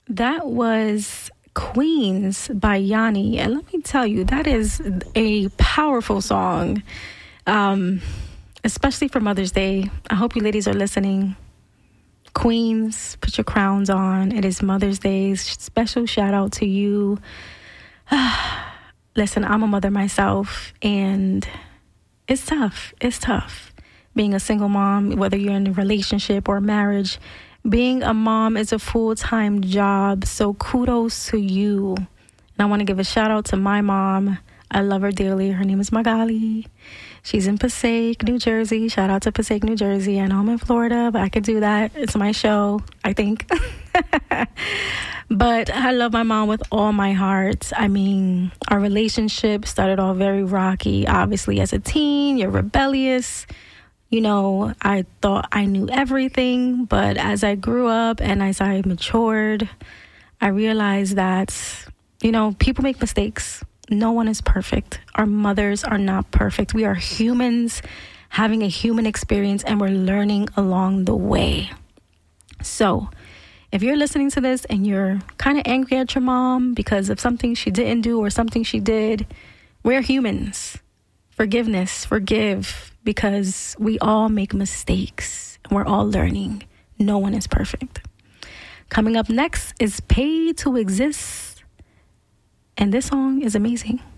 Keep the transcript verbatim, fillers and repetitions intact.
That was Queens by Yanni. And let me tell you, that is a powerful song, um, especially for Mother's Day. I hope you ladies are listening. Queens, put your crowns on. It is Mother's Day. Special shout out to you. Listen, I'm a mother myself, and it's tough. It's tough being a single mom, whether you're in a relationship or marriage. Being a mom is a full-time job, so kudos to you. And I want to give a shout out to my mom. I love her dearly. Her name is Magali. She's in Passaic, New Jersey. Shout out to Passaic, New Jersey. I know I'm in Florida, but I could do that. It's my show, I think. But I love my mom with all my heart. I mean, our relationship started off very rocky. Obviously, as a teen, you're rebellious. You know, I thought I knew everything. But as I grew up and as I matured, I realized that, you know, people make mistakes. No one is perfect. Our mothers are not perfect. We are humans having a human experience, and we're learning along the way. So if you're listening to this and you're kind of angry at your mom because of something she didn't do or something she did, we're humans. Forgiveness, forgive, because we all make mistakes and we're all learning. No one is perfect. Coming up next is Paid to Exist. And this song is amazing.